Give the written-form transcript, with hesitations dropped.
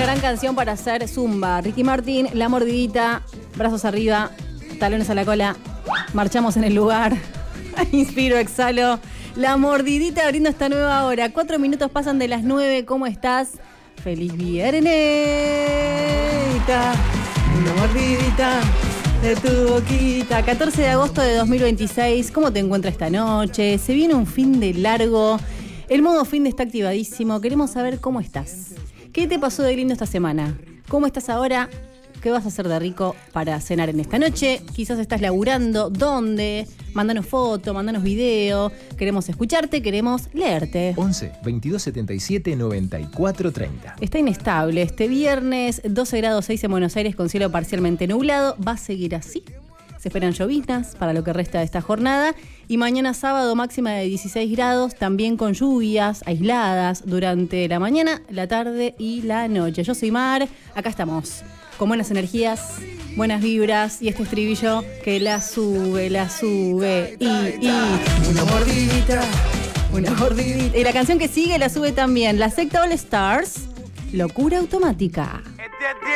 gran canción para hacer zumba. Ricky Martin, La Mordidita, brazos arriba, talones a la cola. Marchamos en el lugar. Inspiro, exhalo. La Mordidita abriendo esta nueva hora. 4 minutos pasan de las 9. ¿Cómo estás? ¡Feliz viernes! Una mordidita de tu boquita. 14 de agosto de 2026. ¿Cómo te encuentras esta noche? Se viene un fin de largo. El modo fin de está activadísimo. Queremos saber cómo estás. ¿Qué te pasó de lindo esta semana? ¿Cómo estás ahora? ¿Qué vas a hacer de rico para cenar en esta noche? Quizás estás laburando. ¿Dónde? Mándanos foto, mándanos video. Queremos escucharte, queremos leerte. 11 22 77 94 30. Está inestable. Este viernes, 12 grados 6 en Buenos Aires con cielo parcialmente nublado. Va a seguir así. Se esperan lloviznas para lo que resta de esta jornada. Y mañana sábado máxima de 16 grados, también con lluvias aisladas durante la mañana, la tarde y la noche. Yo soy Mar, acá estamos. Con buenas energías, buenas vibras y este estribillo que la sube. Y una mordidita, una mordidita. Y la canción que sigue la sube también. La secta All Stars, Locura Automática.